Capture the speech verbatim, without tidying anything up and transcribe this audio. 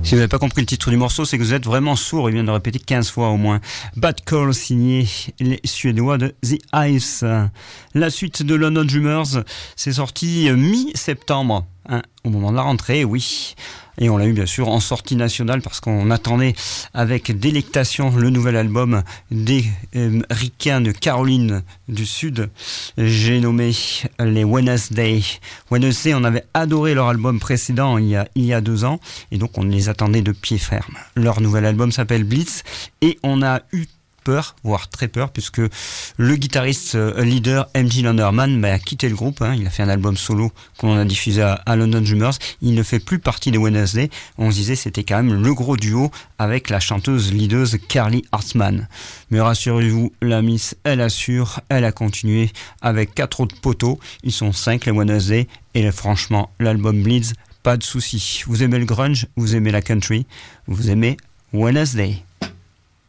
Si vous n'avez pas compris le titre du morceau, c'est que vous êtes vraiment sourd. Il vient de répéter quinze fois au moins. Bad Call, signé les Suédois de The Ice. La suite de London Drummers, c'est sorti mi-septembre, hein, au moment de la rentrée, oui. Et on l'a eu bien sûr en sortie nationale parce qu'on attendait avec délectation le nouvel album des euh, Ricains de Caroline du Sud. J'ai nommé les Wednesday. Wednesday, on avait adoré leur album précédent il y a, il y a deux ans et donc on les attendait de pied ferme. Leur nouvel album s'appelle Blitz et on a eu peur, voire très peur, puisque le guitariste euh, leader M J Landerman bah, a quitté le groupe, hein. Il a fait un album solo qu'on a diffusé à, à London Drummers. Il ne fait plus partie des Wednesday. On se disait c'était quand même le gros duo avec la chanteuse leaduse Carly Hartman. Mais rassurez-vous, la Miss, elle assure, elle a continué avec quatre autres poteaux. Ils sont cinq les Wednesday et franchement, l'album Bleeds, pas de souci. Vous aimez le grunge, vous aimez la country, vous aimez Wednesday.